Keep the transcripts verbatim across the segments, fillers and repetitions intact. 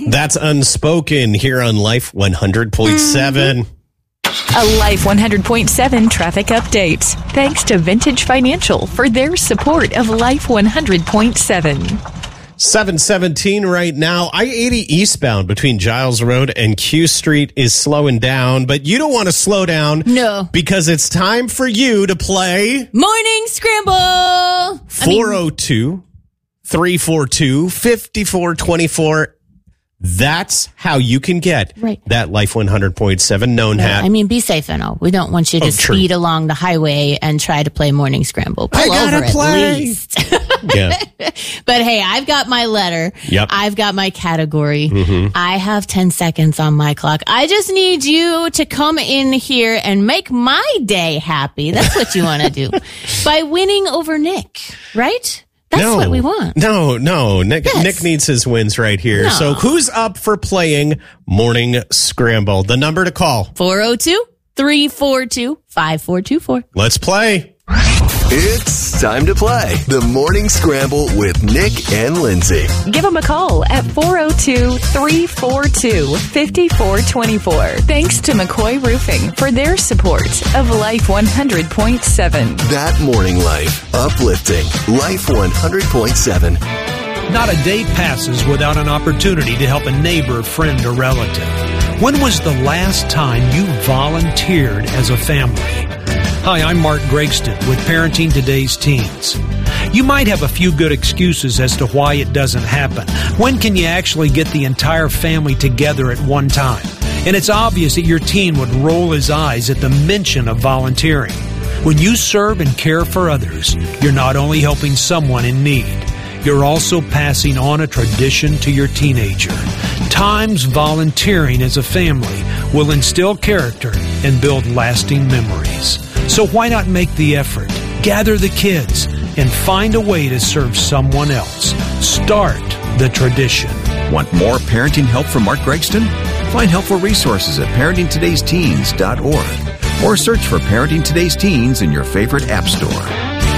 That's Unspoken here on Life one hundred point seven. A Life one hundred point seven traffic update. Thanks to Vintage Financial for their support of Life one hundred point seven. seven seventeen right now. I eighty eastbound between Giles Road and Q Street is slowing down, but you don't want to slow down. No. Because it's time for you to play Morning Scramble. four oh two, three four two, five four two four. That's how you can get right. that Life one hundred point seven known no, hat. I mean, be safe and all. We don't want you to oh, speed true. along the highway and try to play Morning Scramble. Pull I gotta over play. At least. Yeah. But hey, I've got my letter. Yep. I've got my category. Mm-hmm. I have ten seconds on my clock. I just need you to come in here and make my day happy. That's what you want to do. By winning over Nick, right? That's no, what we want. No, no. Nick, yes. Nick needs his wins right here. No. So who's up for playing Morning Scramble? The number to call. four oh two, three four two, five four two four. Let's play. It's time to play the Morning Scramble with Nick and Lindsay. Give them a call at four oh two, three four two, five four two four. Thanks to McCoy Roofing for their support of Life one hundred point seven. That morning life. Uplifting. Life one hundred point seven. Not a day passes without an opportunity to help a neighbor, friend, or relative. When was the last time you volunteered as a family? Hi, I'm Mark Gregston with Parenting Today's Teens. You might have a few good excuses as to why it doesn't happen. When can you actually get the entire family together at one time? And it's obvious that your teen would roll his eyes at the mention of volunteering. When you serve and care for others, you're not only helping someone in need, you're also passing on a tradition to your teenager. Times volunteering as a family will instill character and build lasting memories. So why not make the effort, gather the kids, and find a way to serve someone else? Start the tradition. Want more parenting help from Mark Gregston? Find helpful resources at parenting todays teens dot org or search for Parenting Today's Teens in your favorite app store.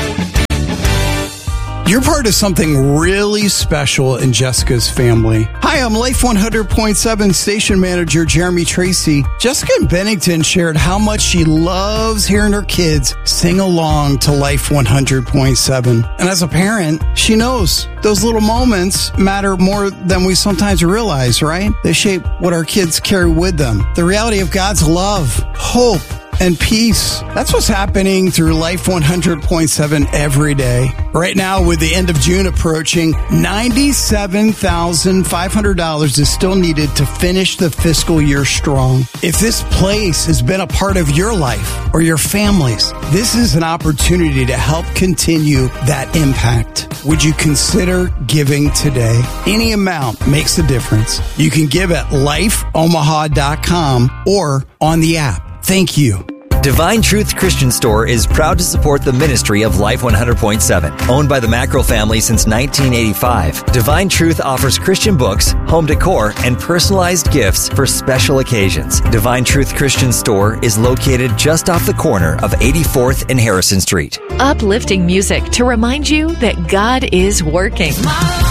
You're part of something really special in Jessica's family. Hi, I'm Life one hundred point seven station manager Jeremy Tracy. Jessica in Bennington shared how much she loves hearing her kids sing along to Life one hundred point seven. And as a parent, she knows those little moments matter more than we sometimes realize, right? They shape what our kids carry with them. The reality of God's love, hope, and peace. That's what's happening through Life one hundred point seven every day. Right now, with the end of June approaching, ninety-seven thousand five hundred dollars is still needed to finish the fiscal year strong. If this place has been a part of your life or your family's, this is an opportunity to help continue that impact. Would you consider giving today? Any amount makes a difference. You can give at life omaha dot com or on the app. Thank you. Divine Truth Christian Store is proud to support the ministry of Life one hundred point seven. Owned by the Mackerel family since nineteen eighty-five, Divine Truth offers Christian books, home decor, and personalized gifts for special occasions. Divine Truth Christian Store is located just off the corner of eighty-fourth and Harrison Street. Uplifting music to remind you that God is working.